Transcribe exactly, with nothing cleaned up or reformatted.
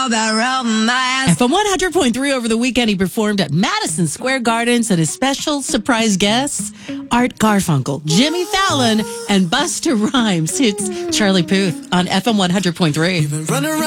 about romance. From one hundred point three over the weekend, he performed at Madison Square Gardens and his special surprise guests, Art Garfunkel, Jimmy Fallon, and Busta Rhymes. It's Charlie Puth on F M one hundred point three.